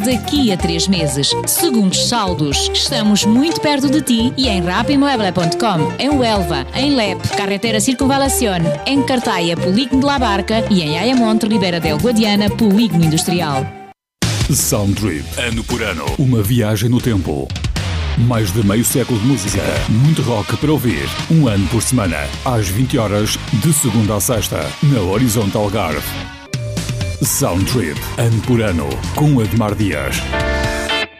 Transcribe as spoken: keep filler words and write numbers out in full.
daqui a três meses. Segundos saldos. Estamos muito perto de ti e em rapimueble ponto com, em Huelva, em Lep, Carretera Circunvalación, em Cartaia, Polígono de la Barca e em Ayamonte, Ribeira del Guadiana, Polígono Industrial. Sound Trip, ano por ano, uma viagem no tempo. Mais de meio século de música, muito rock para ouvir, um ano por semana, às vinte horas, de segunda a sexta, na Horizonte Algarve. Sound Trip, ano por ano, com Admar Dias.